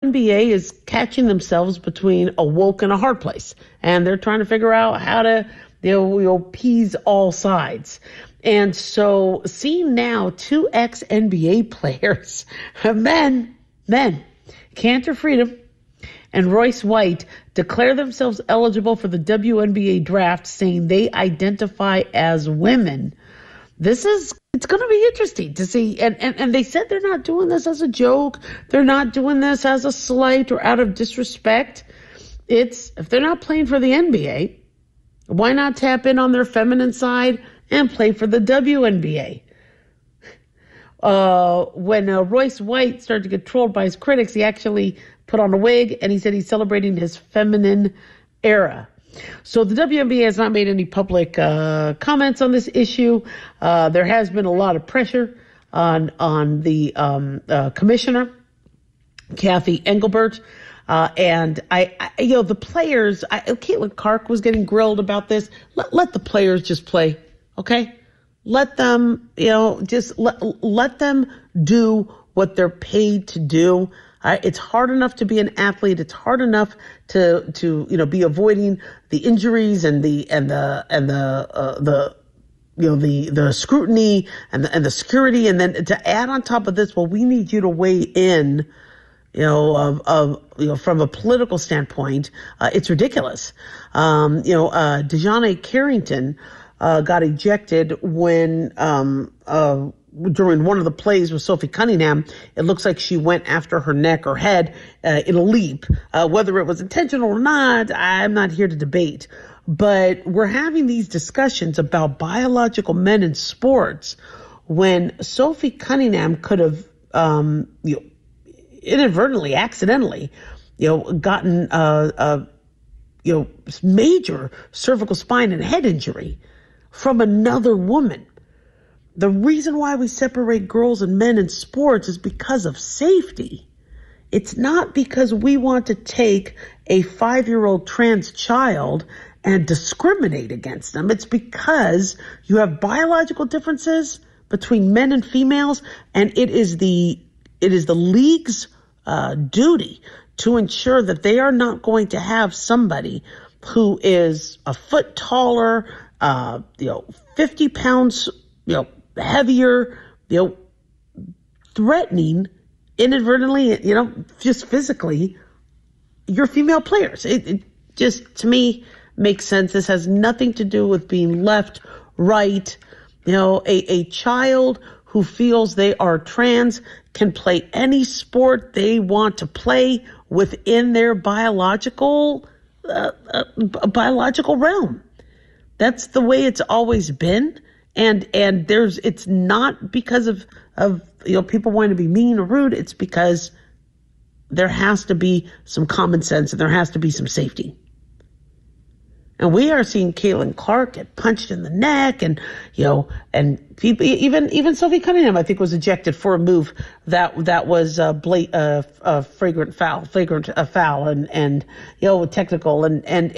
NBA is catching themselves between a woke and a hard place, and they're trying to figure out how to appease all sides. And so seeing now two ex-NBA players, men, Cantor Freedom and Royce White, declare themselves eligible for the WNBA draft, saying they identify as women. It's going to be interesting to see. And they said they're not doing this as a joke. They're not doing this as a slight or out of disrespect. If they're not playing for the NBA, why not tap in on their feminine side and play for the WNBA? When Royce White started to get trolled by his critics, he actually put on a wig and he said he's celebrating his feminine era. So the WNBA has not made any public comments on this issue. There has been a lot of pressure on the commissioner, Kathy Engelbert. And the players, Caitlin Clark was getting grilled about this. Let the players just play. Okay. Let them, just let them do what they're paid to do. It's hard enough to be an athlete. It's hard enough to be avoiding the injuries and the scrutiny and the security. And then to add on top of this, well, we need you to weigh in, from a political standpoint. It's ridiculous. DeJounte Carrington, got ejected when, during one of the plays with Sophie Cunningham. It looks like she went after her neck or head in a leap. Whether it was intentional or not, I'm not here to debate. But we're having these discussions about biological men in sports when Sophie Cunningham could have, inadvertently, accidentally, gotten major cervical spine and head injury from another woman. The reason why we separate girls and men in sports is because of safety. It's not because we want to take a 5-year-old trans child and discriminate against them. It's because you have biological differences between men and females, and it is the league's duty to ensure that they are not going to have somebody who is a foot taller, 50 pounds, heavier, threatening inadvertently, just physically, your female players. It just, to me, makes sense. This has nothing to do with being left, right. A child who feels they are trans can play any sport they want to play within their biological realm. That's the way it's always been. And it's not because of people wanting to be mean or rude. It's because there has to be some common sense and there has to be some safety. And we are seeing Caitlin Clark get punched in the neck, and and people, even Sophie Cunningham, I think, was ejected for a move that was flagrant foul, and technical, and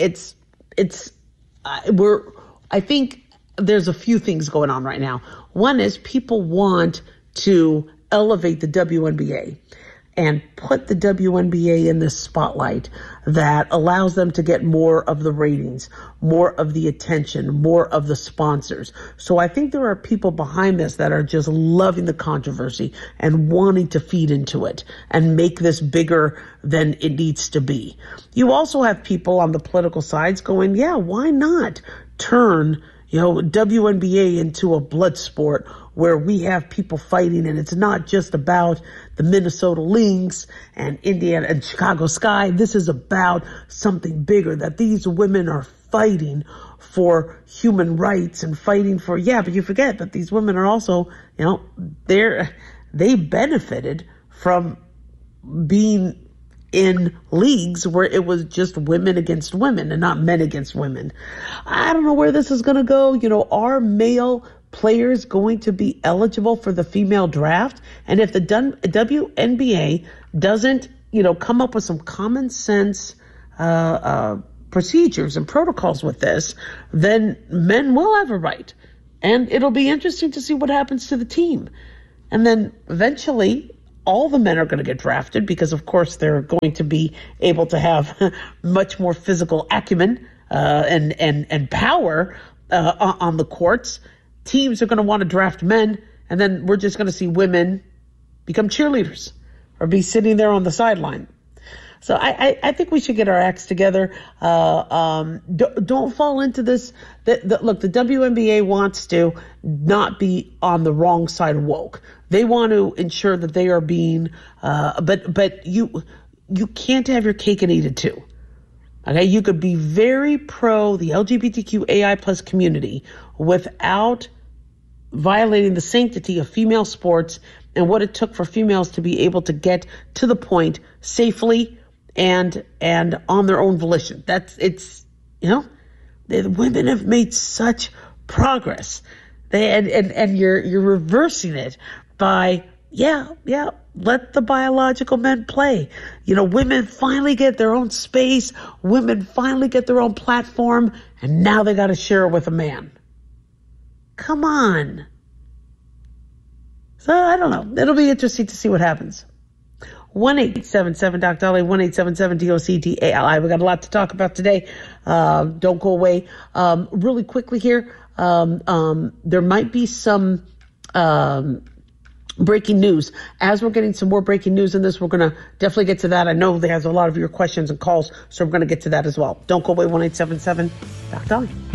I think there's a few things going on right now. One is people want to elevate the WNBA and put the WNBA in this spotlight that allows them to get more of the ratings, more of the attention, more of the sponsors. So I think there are people behind this that are just loving the controversy and wanting to feed into it and make this bigger than it needs to be. You also have people on the political sides going, yeah, why not turn WNBA into a blood sport where we have people fighting, and it's not just about the Minnesota Lynx and Indiana and Chicago Sky. This is about something bigger, that these women are fighting for human rights and fighting for, but you forget that these women are also, they benefited from being in leagues where it was just women against women and not men against women. I don't know where this is going to go. Are male players going to be eligible for the female draft? And if the WNBA doesn't, come up with some common sense procedures and protocols with this, then men will have a right. And it'll be interesting to see what happens to the team. And then eventually, all the men are going to get drafted because, of course, they're going to be able to have much more physical acumen and power on the courts. Teams are going to want to draft men, and then we're just going to see women become cheerleaders or be sitting there on the sideline. So I think we should get our acts together. Don't fall into this. Look, the WNBA wants to not be on the wrong side of woke. They want to ensure that they are being, but you can't have your cake and eat it too. Okay, you could be very pro the LGBTQ AI plus community without violating the sanctity of female sports and what it took for females to be able to get to the point safely and on their own volition. The women have made such progress. And you're reversing it by, let the biological men play. Women finally get their own space. Women finally get their own platform. And now they got to share it with a man. Come on. So I don't know. It'll be interesting to see what happens. 1-877-DOC-DALI, 1-877-DOC-DALI. We got a lot to talk about today. Don't go away. Really quickly here, there might be some breaking news. As we're getting some more breaking news in this, we're going to definitely get to that. I know there's a lot of your questions and calls, so we're going to get to that as well. Don't go away, 1-877-DOC-DALI.